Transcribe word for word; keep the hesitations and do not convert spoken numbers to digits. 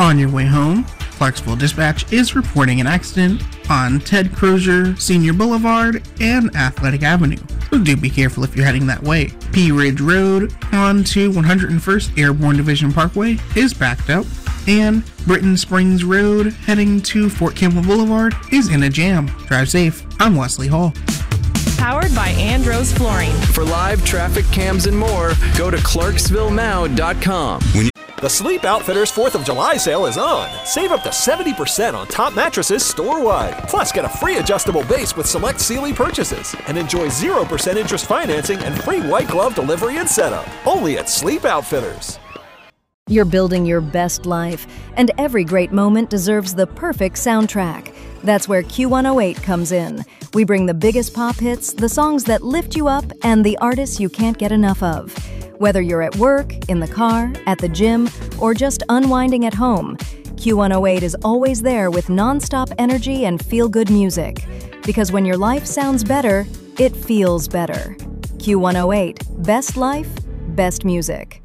On your way home, Clarksville Dispatch is reporting an accident on Ted Crozier Senior Boulevard and Athletic Avenue, so do be careful if you're heading that way. Pea Ridge Road onto one hundred first Airborne Division Parkway is backed up, and Britton Springs Road heading to Fort Campbell Boulevard is in a jam. Drive safe. I'm Wesley Hall. Powered by Andros Flooring. For live traffic cams and more, go to Clarksville Now dot com. When you- The Sleep Outfitters fourth of July sale is on. Save up to seventy percent on top mattresses store-wide. Plus, get a free adjustable base with select Sealy purchases. And enjoy zero percent interest financing and free white glove delivery and setup. Only at Sleep Outfitters. You're building your best life, and every great moment deserves the perfect soundtrack. That's where Q one oh eight comes in. We bring the biggest pop hits, the songs that lift you up, and the artists you can't get enough of. Whether you're at work, in the car, at the gym, or just unwinding at home, Q one oh eight is always there with non-stop energy and feel-good music. Because when your life sounds better, it feels better. Q one oh eight, best life, best music.